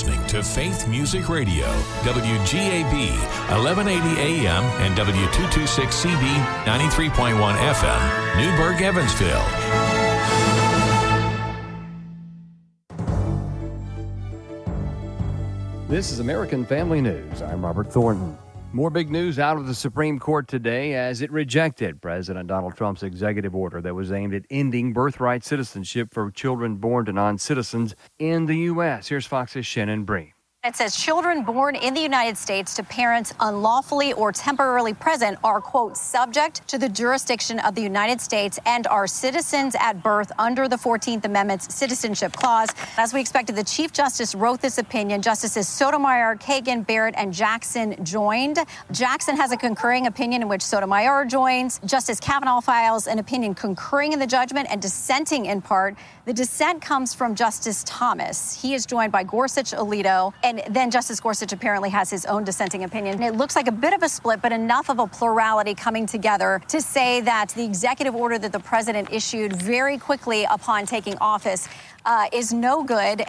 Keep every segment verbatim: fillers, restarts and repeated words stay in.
listening to Faith Music Radio, W G A B, eleven eighty A M and W two twenty-six C B, ninety-three point one F M, Newburgh, Evansville. This is American Family News. I'm Robert Thornton. More big news out of the Supreme Court today as it rejected President Donald Trump's executive order that was aimed at ending birthright citizenship for children born to non-citizens in the U S. Here's Fox's Shannon Breen. It says children born in the United States to parents unlawfully or temporarily present are, quote, subject to the jurisdiction of the United States and are citizens at birth under the fourteenth Amendment's Citizenship Clause. As we expected, the Chief Justice wrote this opinion. Justices Sotomayor, Kagan, Barrett, and Jackson joined. Jackson has a concurring opinion in which Sotomayor joins. Justice Kavanaugh files an opinion concurring in the judgment and dissenting in part. The dissent comes from Justice Thomas. He is joined by Gorsuch, Alito, and then Justice Gorsuch apparently has his own dissenting opinion. It looks like a bit of a split, but enough of a plurality coming together to say that the executive order that the president issued very quickly upon taking office uh, is no good.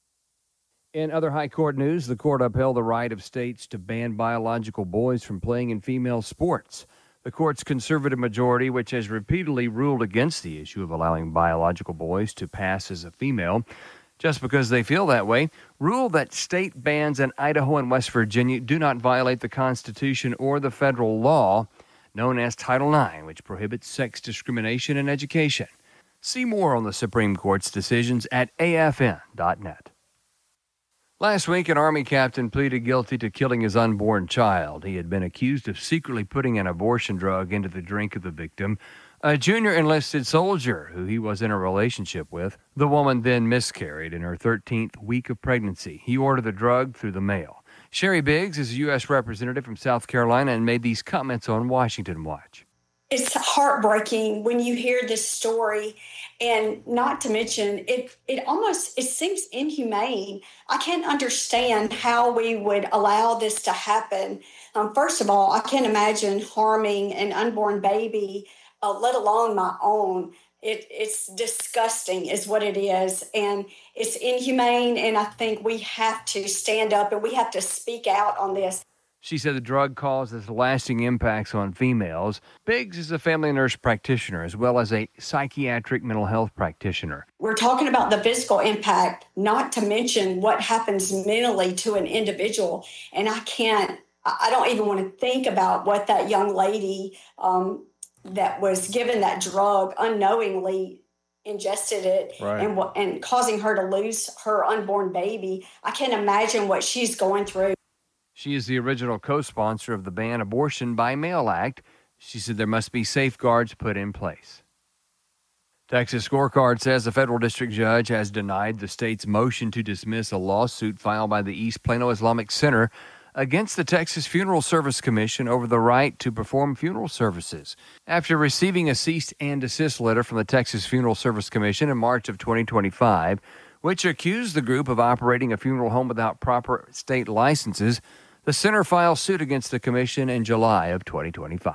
In other high court news, the court upheld the right of states to ban biological boys from playing in female sports. The court's conservative majority, which has repeatedly ruled against the issue of allowing biological boys to pass as a female, just because they feel that way, ruled that state bans in Idaho and West Virginia do not violate the Constitution or the federal law known as Title nine, which prohibits sex discrimination in education. See more on the Supreme Court's decisions at A F N dot net. Last week, an Army captain pleaded guilty to killing his unborn child. He had been accused of secretly putting an abortion drug into the drink of the victim, a junior enlisted soldier who he was in a relationship with. The woman then miscarried in her thirteenth week of pregnancy. He ordered the drug through the mail. Sherry Biggs is a U S representative from South Carolina and made these comments on Washington Watch. It's heartbreaking when you hear this story, and not to mention it it almost it seems inhumane. I can't understand how we would allow this to happen. Um, first of all, I can't imagine harming an unborn baby, uh, let alone my own. It, it's disgusting is what it is, and it's inhumane, and I think we have to stand up and we have to speak out on this. She said the drug causes lasting impacts on females. Biggs is a family nurse practitioner as well as a psychiatric mental health practitioner. We're talking about the physical impact, not to mention what happens mentally to an individual. And I can't, I don't even want to think about what that young lady um, that was given that drug unknowingly ingested it right. and and causing her to lose her unborn baby. I can't imagine what she's going through. She is the original co-sponsor of the Ban Abortion by Mail Act. She said there must be safeguards put in place. Texas Scorecard says a federal district judge has denied the state's motion to dismiss a lawsuit filed by the East Plano Islamic Center against the Texas Funeral Service Commission over the right to perform funeral services. After receiving a cease and desist letter from the Texas Funeral Service Commission in March of twenty twenty-five, which accused the group of operating a funeral home without proper state licenses, the center filed suit against the commission in July of twenty twenty-five.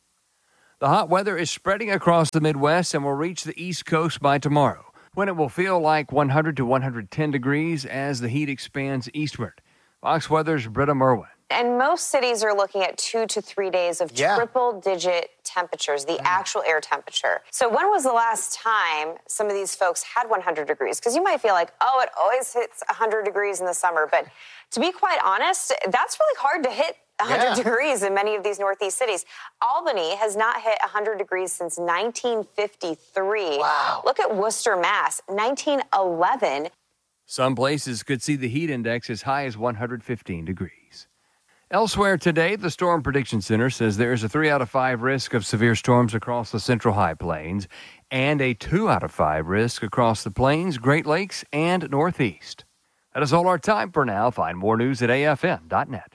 The hot weather is spreading across the Midwest and will reach the East Coast by tomorrow, when it will feel like one hundred to one hundred ten degrees as the heat expands eastward. Fox Weather's Britta Merwin. And most cities are looking at two to three days of yeah. triple-digit temperatures, the actual air temperature. So when was the last time some of these folks had one hundred degrees? Because you might feel like, oh, it always hits one hundred degrees in the summer. But to be quite honest, that's really hard to hit one hundred yeah. degrees in many of these Northeast cities. Albany has not hit one hundred degrees since nineteen fifty-three. Wow. Look at Worcester, Mass, nineteen eleven. Some places could see the heat index as high as one hundred fifteen degrees. Elsewhere today, the Storm Prediction Center says there is a three out of five risk of severe storms across the Central High Plains and a two out of five risk across the Plains, Great Lakes, and Northeast. That is all our time for now. Find more news at A F N dot net.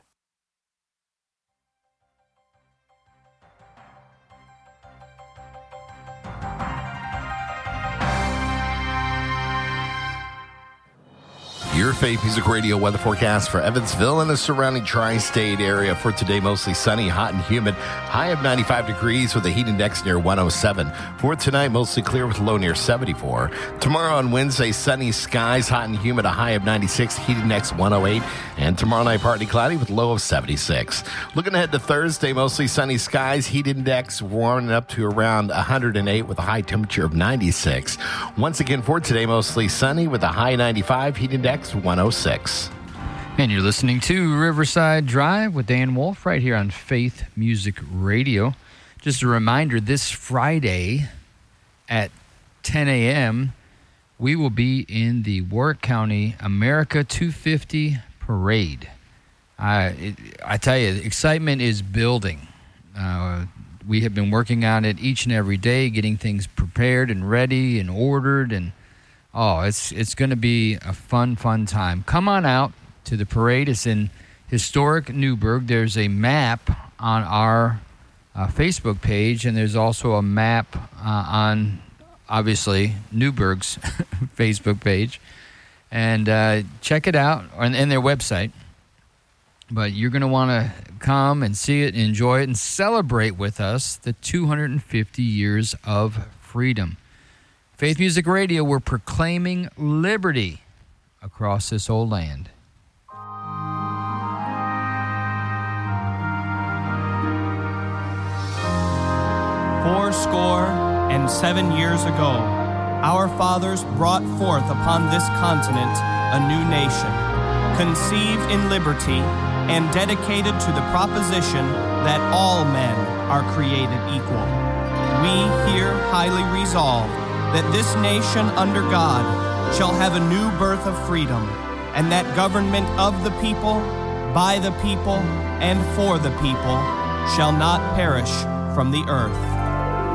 Your Faith Music Radio weather forecast for Evansville and the surrounding tri-state area for today. Mostly sunny, hot and humid. High of ninety-five degrees with a heat index near one oh seven. For tonight, mostly clear with a low near seventy-four. Tomorrow on Wednesday, sunny skies, hot and humid. A high of ninety-six, heat index one oh eight. And tomorrow night, partly cloudy with a low of seventy-six. Looking ahead to Thursday, mostly sunny skies. Heat index warming up to around one hundred eight with a high temperature of ninety-six. Once again for today, mostly sunny with a high ninety-five, heat index one oh six. And you're listening to Riverside Drive with Dan Wolf right here on Faith Music Radio. Just a reminder, this Friday at ten a.m., we will be in the Warwick County America two fifty Parade. I, it, I tell you, the excitement is building. Uh, we have been working on it each and every day, getting things prepared and ready and ordered, and oh, it's it's going to be a fun, fun time. Come on out to the parade. It's in historic Newburgh. There's a map on our uh, Facebook page, and there's also a map uh, on, obviously, Newburgh's Facebook page. And uh, check it out on, on their website. But you're going to want to come and see it, and enjoy it, and celebrate with us the two hundred fifty years of freedom. Faith Music Radio, we're proclaiming liberty across this old land. Four score and seven years ago, our fathers brought forth upon this continent a new nation, conceived in liberty and dedicated to the proposition that all men are created equal. We here highly resolve that this nation under God shall have a new birth of freedom, and that government of the people, by the people, and for the people shall not perish from the earth.